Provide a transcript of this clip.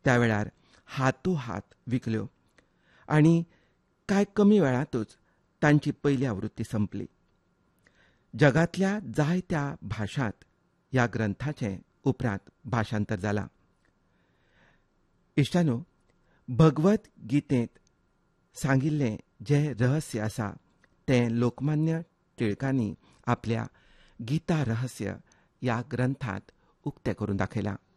त्या वेळार हातोहात विकल्यो आनी कांय कमी वेळांतूच तांची पयली आवृत्ती संपली. जगांतल्या जायत्या भाशांत ह्या ग्रंथाचें उपरांत भाशांतर जालां. इश्टानो, भगवत गीतेंत सांगिल्लें जें रहस्य आसा तें लोकमान्य टिळकांनी आपल्या गीता रहस्य ह्या ग्रंथांत उक्तें करून दाखयलां.